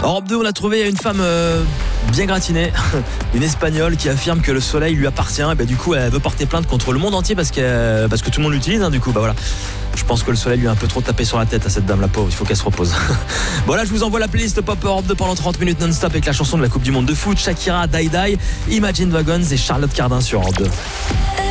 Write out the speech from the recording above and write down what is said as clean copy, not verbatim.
Europe 2, on a trouvé une femme bien gratinée, une Espagnole qui affirme que le soleil lui appartient. Et ben, du coup, elle veut porter plainte contre le monde entier parce que tout le monde l'utilise. Du coup, voilà. Je pense que le soleil lui a un peu trop tapé sur la tête à cette dame, la pauvre. Il faut qu'elle se repose. Voilà, je vous envoie la playlist Pop Europe 2 pendant 30 minutes non-stop avec la chanson de la Coupe du Monde de foot, Shakira, Die Die, Imagine Dragons et Charlotte Cardin sur Europe 2.